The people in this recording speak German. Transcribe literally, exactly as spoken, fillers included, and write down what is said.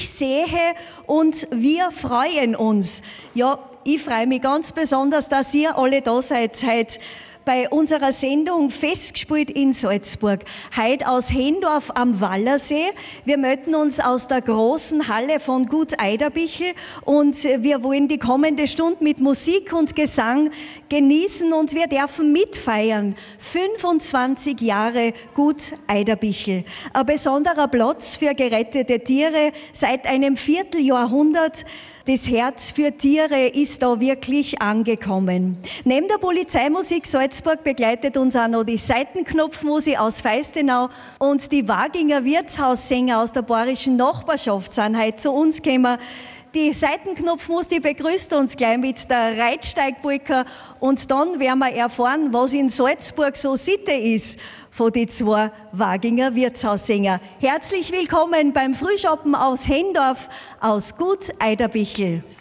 sehe und wir freuen uns. Ja, ich freue mich ganz besonders, dass ihr alle da seid heute bei unserer Sendung Festgespielt in Salzburg. Heute aus Hendorf am Wallersee. Wir melden uns aus der großen Halle von Gut Eiderbichel und wir wollen die kommende Stunde mit Musik und Gesang genießen und wir dürfen mitfeiern. fünfundzwanzig Jahre Gut Eiderbichel. Ein besonderer Platz für gerettete Tiere seit einem Vierteljahrhundert. Das Herz für Tiere ist da wirklich angekommen. Neben der Polizeimusik Salzburg begleitet uns auch noch die Seitenknopfmusik aus Feistenau und die Waginger Wirtshaussänger aus der bayerischen Nachbarschaft sind heute zu uns gekommen. Die Seitenknopfmusik, die begrüßt uns gleich mit der Reitsteigpolka und dann werden wir erfahren, was in Salzburg so Sitte ist von den zwei Waginger Wirtshaussänger. Herzlich willkommen beim Frühschoppen aus Hendorf aus Gut Eiderbichel.